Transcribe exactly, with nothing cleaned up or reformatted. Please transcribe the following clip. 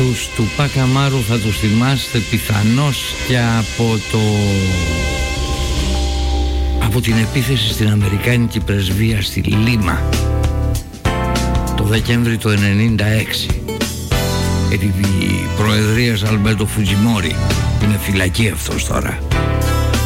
Τους Τουπάκ Αμάρου θα τους θυμάστε πιθανώς και από το... από την επίθεση στην Αμερικάνικη πρεσβεία στη Λίμα το Δεκέμβρη του ενενήντα έξι. Επί προεδρίας Αλμπέρτο Φουτζιμόρι. Είναι φυλακή αυτός τώρα.